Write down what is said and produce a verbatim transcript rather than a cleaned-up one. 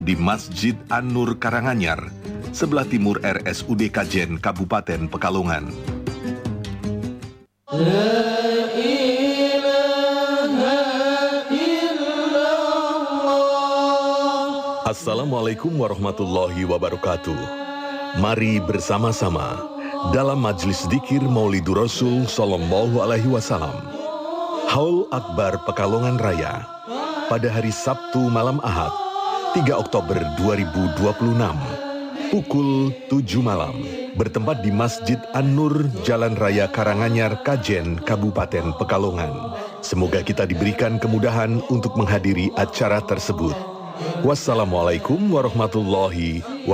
di Masjid An-Nur Karanganyar, sebelah timur R S U D Kajen, Kabupaten Pekalongan. Assalamualaikum warahmatullahi wabarakatuh. Mari bersama-sama dalam Majlis Dzikir Maulidur Rasul Sallallahu Alaihi Wasallam, Haul Akbar Pekalongan Raya, pada hari Sabtu malam Ahad, tiga Oktober dua ribu dua puluh enam, pukul tujuh malam, bertempat di Masjid An-Nur, Jalan Raya Karanganyar, Kajen, Kabupaten Pekalongan. Semoga kita diberikan kemudahan untuk menghadiri acara tersebut. Wassalamualaikum warahmatullahi wabarakatuh.